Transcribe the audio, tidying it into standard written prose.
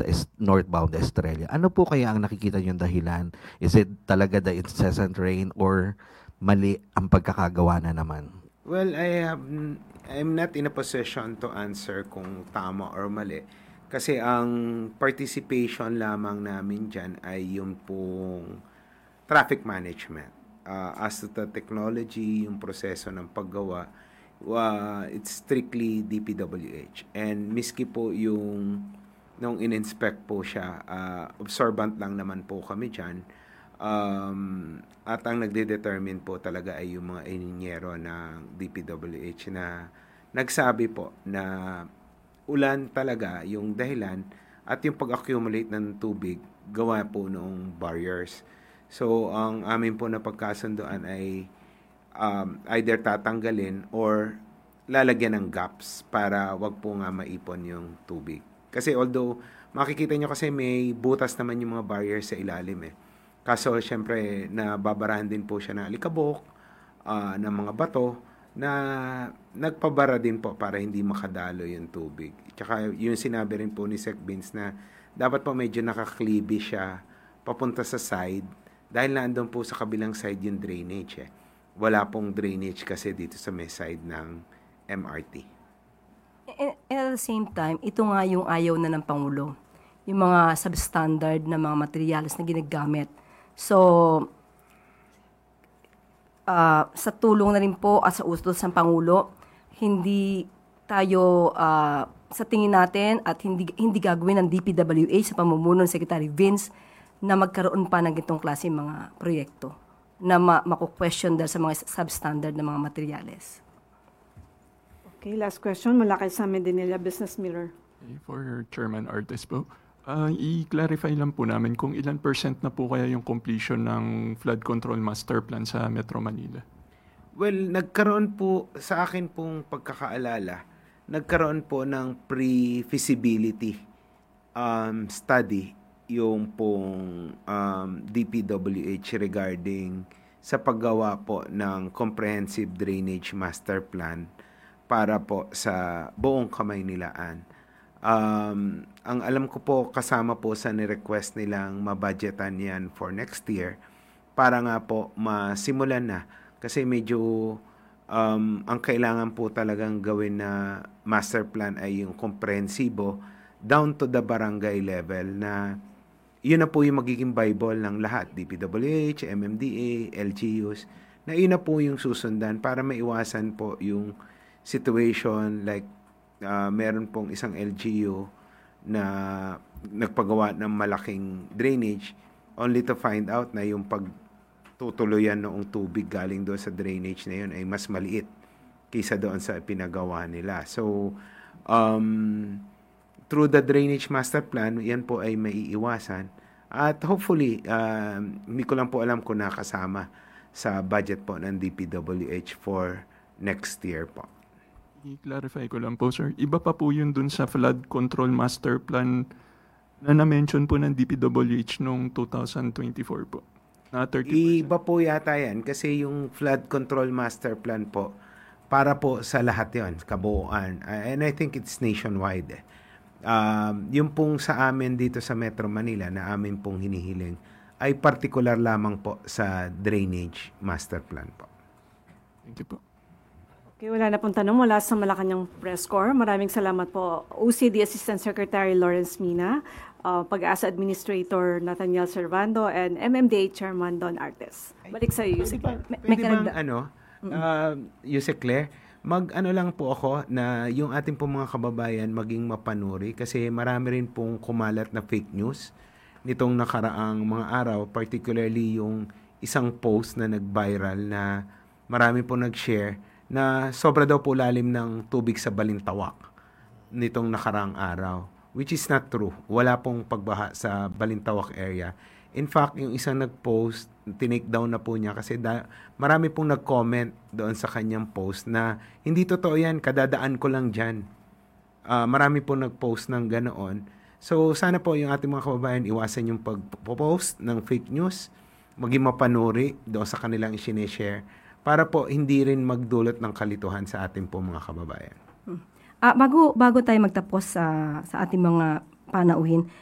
sa northbound Estrella. Ano po kaya ang nakikita niyong dahilan? Is it talaga the incessant rain or mali ang pagkakagawa na naman? Well, I'm not in a position to answer kung tama or mali. Kasi ang participation lamang namin dyan ay yung pong traffic management. As to the technology, yung proseso ng paggawa, it's strictly DPWH. And miski po yung nung in-inspect po siya, observant lang naman po kami dyan. At ang nagde-determine po talaga ay yung mga ininyero ng DPWH na nagsabi po na ulan talaga yung dahilan at yung pag-accumulate ng tubig gawa po noong barriers. So, ang amin po na pagkasunduan ay either tatanggalin or lalagyan ng gaps para wag po nga maipon yung tubig. Kasi although makikita nyo kasi may butas naman yung mga barriers sa ilalim eh. Kaso syempre nababarahan din po siya ng alikabok, ng mga bato na nagpabara din po para hindi makadalo yung tubig. Tsaka yung sinabi rin po ni Sec Vince na dapat po medyo nakaklibi siya papunta sa side dahil naandun po sa kabilang side yung drainage eh. Wala pong drainage kasi dito sa may side ng MRT. And at the same time, ito nga yung ayaw na ng Pangulo. Yung mga substandard na mga materials na ginagamit. So, sa tulong na rin po at sa utos ng Pangulo, hindi tayo sa tingin natin at hindi gagawin ng DPWH sa pamumuno ng Secretary Vince na magkaroon pa ng gitong klase mga proyekto na maku-question dahil sa mga substandard na mga materyales. Okay, last question mula kay Sam Medinilla, Business Mirror. For Chairman Artes po, i-clarify lang po namin kung ilan % na po kaya yung completion ng flood control master plan sa Metro Manila. Well, nagkaroon po, sa akin pong pagkakaalala, nagkaroon po ng pre-feasibility study yung pong DPWH regarding sa paggawa po ng comprehensive drainage master plan para po sa buong Kamaynilaan. Ang alam ko po, kasama po sa ni-request nilang mabudgetan yan for next year para nga po masimulan na. Kasi medyo ang kailangan po talagang gawin na master plan ay yung komprehensibo down to the barangay level na yun na po yung magiging Bible ng lahat. DPWH, MMDA, LGUs, na yun na po yung susundan para maiwasan po yung situation like meron pong isang LGU na nagpagawa ng malaking drainage only to find out na yung pagtutuluyan noong tubig galing doon sa drainage na yun ay mas maliit kaysa doon sa pinagawa nila. So, through the drainage master plan, yan po ay maiiwasan. At hopefully, hindi ko lang po alam kung nakasama sa budget po ng DPWH for next year po. I-clarify ko lang po, sir. Iba pa po yun dun sa flood control master plan na na-mention po ng DPWH noong 2024 po. Na 30%. Iba po yata yan kasi yung flood control master plan po para po sa lahat yon, kabuuan. And I think it's nationwide. Yung pong sa amin dito sa Metro Manila na amin pong hinihiling ay particular lamang po sa drainage master plan po. Thank you po. Okay, wala na pong tanong mula sa Malacanang Press Corps. Maraming salamat po. OCD Assistant Secretary Lawrence Mina, Pag-asa Administrator Nathaniel Servando, and MMDA Chairman Don Artes. Balik sa iyo, Yusek. Pwede bang Yusek Claire, mag-ano lang po ako na yung ating pong mga kababayan maging mapanuri kasi marami rin pong kumalat na fake news nitong nakaraang mga araw, particularly yung isang post na nag-viral na marami pong nag-share na sobra daw po lalim ng tubig sa Balintawak nitong nakaraang araw, which is not true. Wala pong pagbaha sa Balintawak area. In fact, yung isang nag-post, tinake down na po niya kasi marami pong nag-comment doon sa kanyang post na hindi totoo yan, kadadaan ko lang dyan. Marami pong nag-post ng ganoon. So, sana po yung ating mga kababayan iwasan yung pag-post ng fake news, maging mapanuri doon sa kanilang sinishare para po hindi rin magdulot ng kalituhan sa ating po mga kababayan. Bago tayo magtapos sa ating mga panauhin,